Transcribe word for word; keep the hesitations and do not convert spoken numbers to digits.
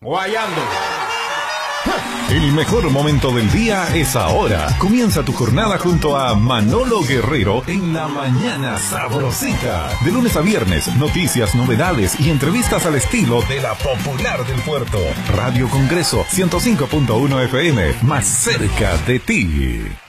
Guayando. El mejor momento del día es ahora. Comienza tu jornada junto a Manolo Guerrero en La Mañana Sabrosita. De lunes a viernes, noticias, novedades y entrevistas al estilo de la popular del puerto. Radio Congreso ciento cinco punto uno F M, más cerca de ti.